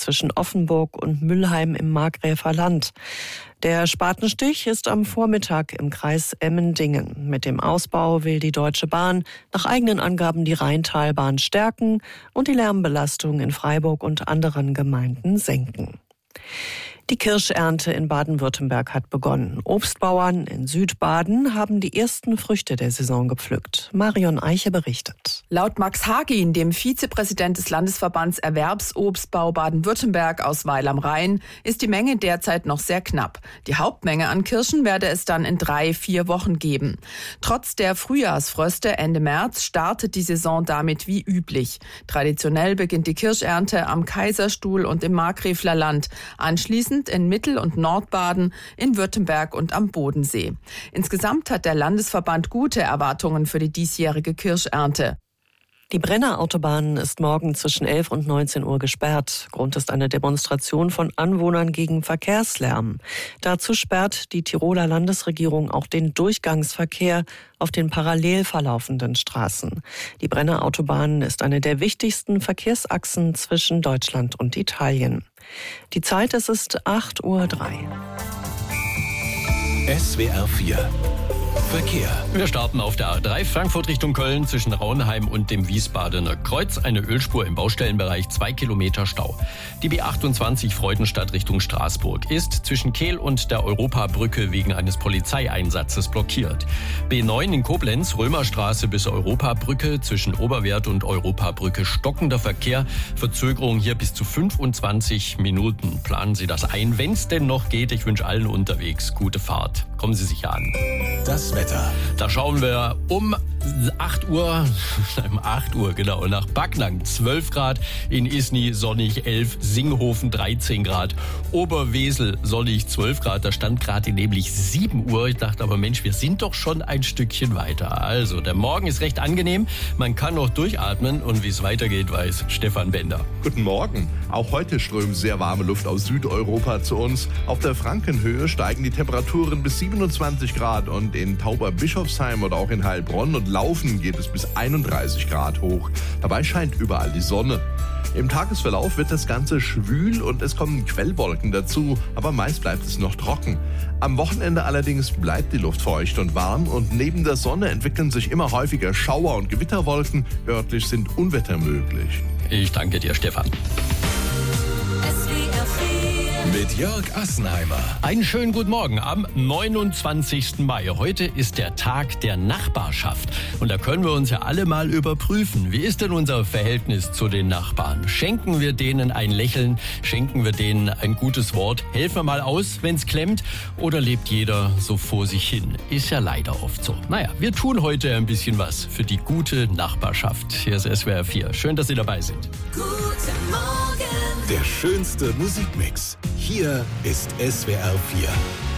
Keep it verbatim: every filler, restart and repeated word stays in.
zwischen Offenburg und Müllheim im Markgräfer Land. Der Spatenstich ist am Vormittag im Kreis Emmendingen. Mit dem Ausbau will die Deutsche Bahn nach eigenen Angaben die Rheintalbahn stärken und die Lärmbelastung in Freiburg und anderen Gemeinden senken. Die Kirschernte in Baden-Württemberg hat begonnen. Obstbauern in Südbaden haben die ersten Früchte der Saison gepflückt. Marion Eiche berichtet. Laut Max Hagin, dem Vizepräsident des Landesverbands Erwerbsobstbau Baden-Württemberg aus Weil am Rhein, ist die Menge derzeit noch sehr knapp. Die Hauptmenge an Kirschen werde es dann in drei, vier Wochen geben. Trotz der Frühjahrsfröste Ende März startet die Saison damit wie üblich. Traditionell beginnt die Kirschernte am Kaiserstuhl und im Markgräfler Land. Anschließend in Mittel- und Nordbaden, in Württemberg und am Bodensee. Insgesamt hat der Landesverband gute Erwartungen für die diesjährige Kirschernte. Die Brenner Autobahn ist morgen zwischen elf und neunzehn Uhr gesperrt. Grund ist eine Demonstration von Anwohnern gegen Verkehrslärm. Dazu sperrt die Tiroler Landesregierung auch den Durchgangsverkehr auf den parallel verlaufenden Straßen. Die Brenner Autobahn ist eine der wichtigsten Verkehrsachsen zwischen Deutschland und Italien. Die Zeit, es ist acht Uhr drei. S W R vier Verkehr. Wir starten auf der A drei Frankfurt Richtung Köln zwischen Raunheim und dem Wiesbadener Kreuz. Eine Ölspur im Baustellenbereich, zwei Kilometer Stau. Die B achtundzwanzig Freudenstadt Richtung Straßburg ist zwischen Kehl und der Europabrücke wegen eines Polizeieinsatzes blockiert. B neun in Koblenz, Römerstraße bis Europabrücke zwischen Oberwerth und Europabrücke stockender Verkehr. Verzögerung hier bis zu fünfundzwanzig Minuten. Planen Sie das ein, wenn es denn noch geht. Ich wünsche allen unterwegs gute Fahrt. Kommen Sie sicher an. Das Wetter. Da schauen wir um acht Uhr, um acht Uhr genau, nach Backnang zwölf Grad, in Isny sonnig elf, Singhofen dreizehn Grad, Oberwesel sonnig zwölf Grad, da stand gerade nämlich sieben Uhr. Ich dachte aber, Mensch, wir sind doch schon ein Stückchen weiter. Also, der Morgen ist recht angenehm, man kann noch durchatmen und wie es weitergeht, weiß Stefan Bender. Guten Morgen. Auch heute strömt sehr warme Luft aus Südeuropa zu uns. Auf der Frankenhöhe steigen die Temperaturen bis siebenundzwanzig Grad und in Tauberbischofsheim oder auch in Heilbronn und Laufen geht es bis einunddreißig Grad hoch. Dabei scheint überall die Sonne. Im Tagesverlauf wird das Ganze schwül und es kommen Quellwolken dazu, aber meist bleibt es noch trocken. Am Wochenende allerdings bleibt die Luft feucht und warm und neben der Sonne entwickeln sich immer häufiger Schauer- und Gewitterwolken. Örtlich sind Unwetter möglich. Ich danke dir, Stefan. Mit Jörg Assenheimer. Einen schönen guten Morgen am neunundzwanzigsten Mai. Heute ist der Tag der Nachbarschaft. Und da können wir uns ja alle mal überprüfen. Wie ist denn unser Verhältnis zu den Nachbarn? Schenken wir denen ein Lächeln? Schenken wir denen ein gutes Wort? Helfen wir mal aus, wenn's klemmt? Oder lebt jeder so vor sich hin? Ist ja leider oft so. Naja, wir tun heute ein bisschen was für die gute Nachbarschaft. Hier ist S W R vier. Schön, dass Sie dabei sind. Guten Morgen. Der schönste Musikmix. Hier ist S W R vier.